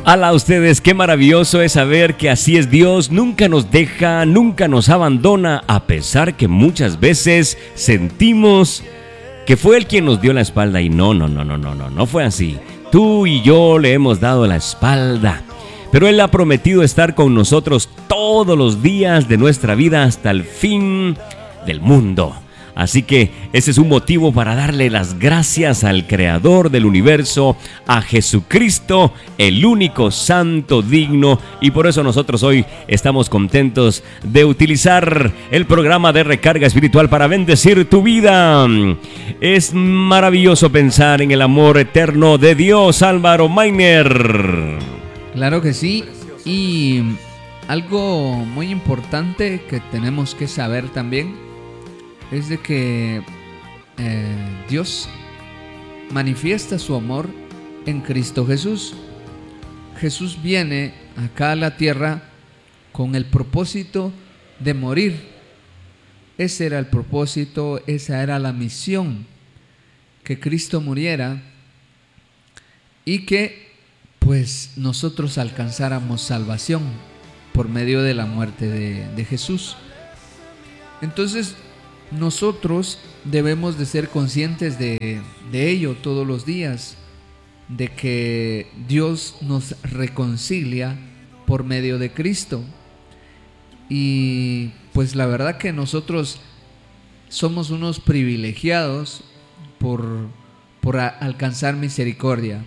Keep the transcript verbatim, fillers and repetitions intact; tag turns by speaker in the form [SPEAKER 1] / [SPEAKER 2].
[SPEAKER 1] Alá ustedes, qué maravilloso es saber que así es Dios, nunca nos deja, nunca nos abandona, a pesar que muchas veces sentimos que fue Él quien nos dio la espalda y no, no, no, no, no, no, no fue así. Tú y yo le hemos dado la espalda, pero Él ha prometido estar con nosotros todos los días de nuestra vida hasta el fin del mundo. Así que ese es un motivo para darle las gracias al Creador del universo, a Jesucristo, el único santo digno. Y por eso nosotros hoy estamos contentos de utilizar el programa de recarga espiritual para bendecir tu vida. Es maravilloso pensar en el amor eterno de Dios, Álvaro Mainer.
[SPEAKER 2] Claro que sí. Y algo muy importante que tenemos que saber también es de que eh, Dios manifiesta su amor en Cristo Jesús. Jesús viene acá a la tierra con el propósito de morir. Ese era el propósito, esa era la misión, que Cristo muriera y que pues nosotros alcanzáramos salvación por medio de la muerte de, de Jesús. Entonces nosotros debemos de ser conscientes de, de ello todos los días, de que Dios nos reconcilia por medio de Cristo. Y pues la verdad que nosotros somos unos privilegiados por, por alcanzar misericordia.